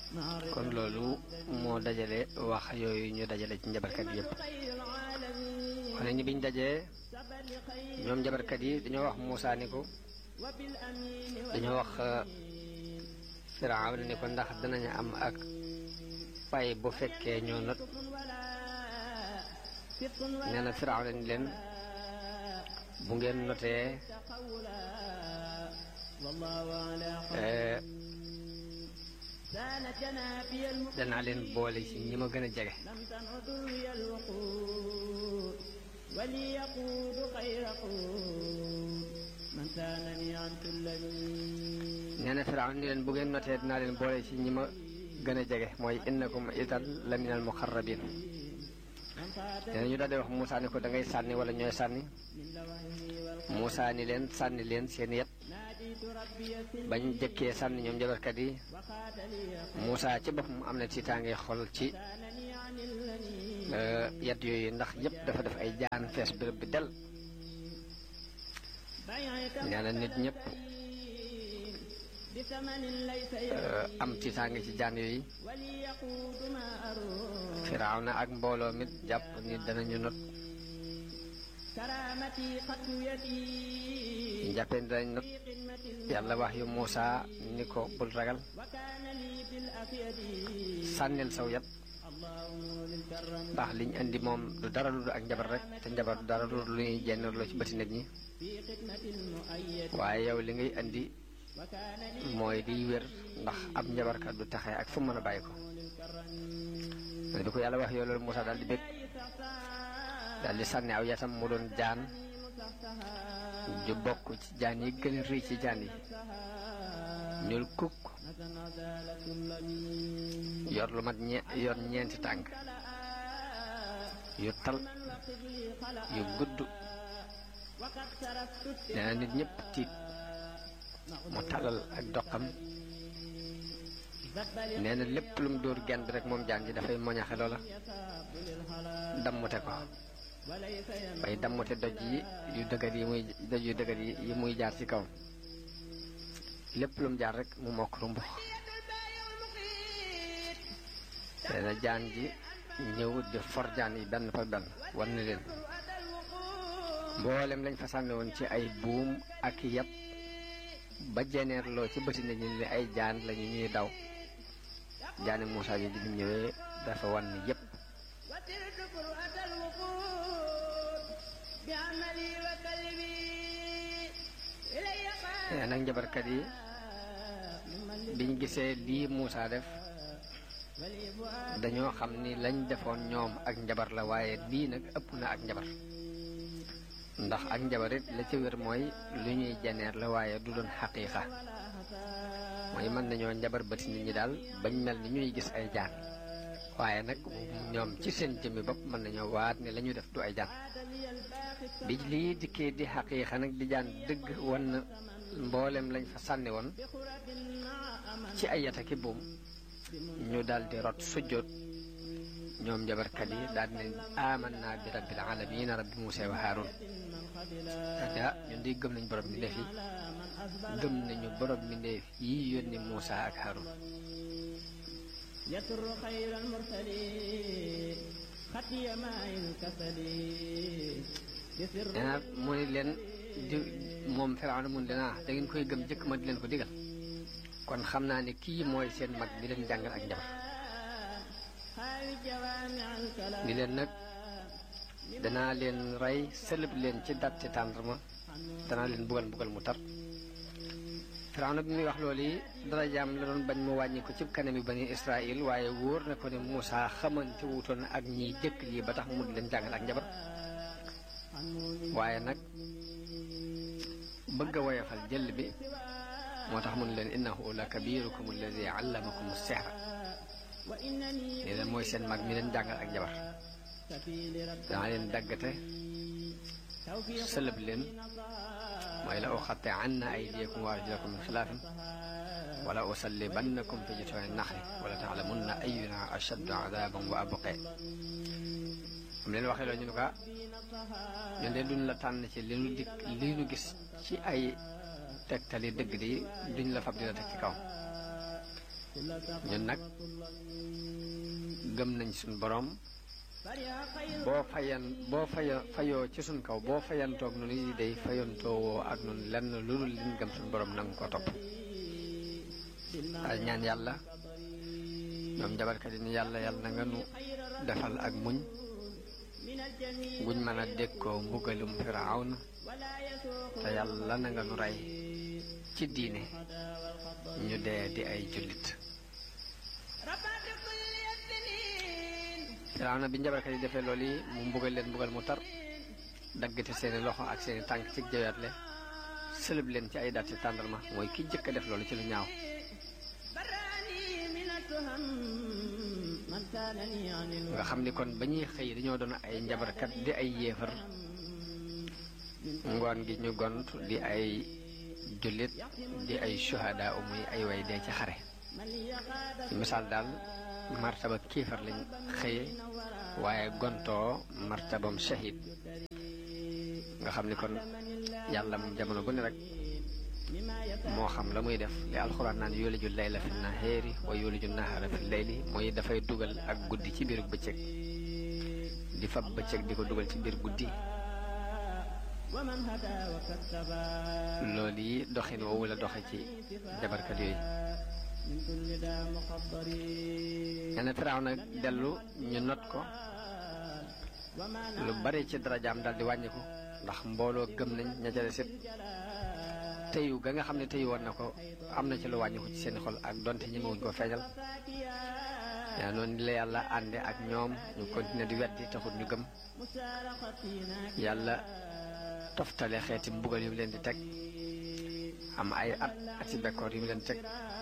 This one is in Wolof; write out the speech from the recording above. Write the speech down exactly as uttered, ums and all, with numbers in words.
kon loolu moo dajale wax yooyu ñu dajale ci njabarkat yépp xone ñi biñ dajee ñoom njabarkat yi dañoo wax Muusaa ni ko dañoo wax Firawna ni ko ndax danañu am ak pay bu fekkee ñoo not nee na Firawna ni leen bu ngeen notee danaa leen boole ci ñi ma gën a jege nee na Firawna ni leen bu ngeen notee dinaa leen boole ci ñi ma gën a jege mooy innakum idan la minal muqarrabin nee na ñu daal di wax Muusaa ni ko da ngay sànni wala ñooy sànni Muusaa ni leen sànni leen seen yet bañ jëkkee sànni ñoom njabarkat yi Muusaa ci boppam am na tiitaange xol ci yet yooyu ndax yëpp dafa def ay jaan fees béréb bi del nee na nit ñëpp am tiitaange ci jaan yooyu Firawna ak mbooloo mit jàpp ni danañu not jàppee ni danañ not yàlla wax yu Muusaa ni ko bul ragal sànnil saw yat ndax liñ indi moom du dara lu ak njabar rek te njabar du dara lu ñuy jennloo ci bëti nit ñi waaye yow li ngay indi mooy di wér ndax ab njabarkat du taxee ak fu mën a bàyyi ko bi ko yàlla wax yow loolu Muusaa daal di bég daal di sànni aw yatam mu doon jaan ju bokk ci jaan yi gën a rëy ci jaan yi ñuul kukk yor lu mat ñe yor ñeenti tànk yu tal yu gudd nee na nit ñëpp tiit mu talal ak doxam nee na lépp lu mu dóor genn bi rek moom jaan ji dafay moñaxe loola dammute ko bay dammute doj yi yu dëgër yi muy doj yu dëgër yi yi muy jaar ci kaw lépp lu mu jaar rek mu mokk rumbu nee na jaan ji ñëw di for jaan yi benn par benn war na leen mboolem lañ fa sànni woon ci ay buum ak yat ba jeneerloo ci bëti nit ñi ne ay jaan lañu ñuy daw jaani Muusaa ji di ñëwee dafa wan ni yépp nag njabarkat yi biñ gisee lii Muusaa def dañoo xam ni lañ defoon ñoom ak njabar la waaye lii nag ëpp na ak njabar ndax ak njabar it la ci wér mooy lu ñuy janeer la waaye du doon xaqiiqa mooy mën nañoo njabar bëti nit ñi daal bañ mel ni ñuy gis ay jaan waaye nag ñoom ci seen jëmmi bopp mën nañoo waat ni la ñu def du ay jaan bi lii dikkee di xaqiiqa nag di jaan dëgg wan na mboolem lañ fa sànni woon ci ay yataki buum ñu daal di rot sujjóot ñoom njabarkat yi daal ne amanna bi rabbil alamin rabbi Muusaa wa Haaruun ah ñun di gëm nañ borom mi def yi gëm nañu borom mi def yi yónni Muusaa ak Haaruun nee mu ni leen di moom Firawna mun leen ah da ngeen koy gëm jëkk ma di leen ko digal kon xam naa ne kii mooy seen mag di leen jàngal ak njabar ni leen nag danaa leen rey sëlëb leen ci datti tàndarma danaa leen bugal bugal mu tar Firawna bi muy wax loolu yi dara jaam la doon bañ mu wàññi ko ci kanami bani Israël waaye wóor na ko ne Muusaa xamante wutoon ak ñiy jëkk lii ba tax mu di leen jàngal ak njabar waaye nag bëgg a woyofal jël bi moo tax mun leen innahu la kabirukum alladi allamakum as-sihra ni leen mooy seen mag mi leen jàngal ak njabar danaa leen daggate sëlëb leen mooy la uxatte anna aydiyakum wa arjulakum min xilaafin wala usallibannakum fi jutuuni naxli wala taalamunna ayuna ashaddu adaban wa abqe am leen waxee loolu ñu ne ko ñun de duñ la tànn ci li nu dikk li nu gis ci ay tegtali dëgg di duñ la fab di la teg ci kaw ñun nag gëm nañ suñ boroom boo fayan boo faya fayoo ci suñ kaw boo fayantoog nu ni day fayantoowoo ak nun lenn lu dul liñ gëm suñ boroom nanga ko topp ay ñaan yàlla ñoom jabarkat yi ni yàlla yàlla na nga nu defal ak muñ guñ mën a dékkoo mbugalum Firawna te yàlla na nga nu rey ci diine ñu dee di ay jullit Firawna bi njabarkat yi defee loolu yi mu mbugal leen mbugal mu tar daggate seeni loxo ak seeni tànk ci jaweetle sëlëb leen ci ay datti tàndarma mooy ki jëkk a def loolu ci lu ñaaw nga xam ni kon ba ñuy xëy dañoo doon ay njabarkat di ay yéefar ngoon gi ñu gont di ay jullit di ay shuhada muy ay way dee ci xare misaal daal martaba kiifar lañ xëye waaye gontoo martabam shahid nga xam ni kon yàlla moom jamono bu ne rek moo xam la muy def li alxuraan naan yuliju layla fi nahaari wa yuliju nahaara fi layli mooy dafay dugal ak guddi ci biir bëccëg di fab bëccëg di ko dugal ci biir guddi loolu yi doxin woowu la doxe ci jabarkat yooyu ñene Firaaw na dellu ñu not ko lu bari ci darajaam dal di wàññiku ndax mbooloo gëm nañ ña ca desit teyu ga nga xam ne teyu woon na ko am na ci lu wàññiku ci seen xol ak donte ñemewuñ ko feeñal yaa noonu la yàlla ànde ak ñoom ñu continuer di weddi taxut ñu gëm yàlla toftale xeeti mbugal yu mu leen di teg am ay at ak ci bekkoor yu mu leen teg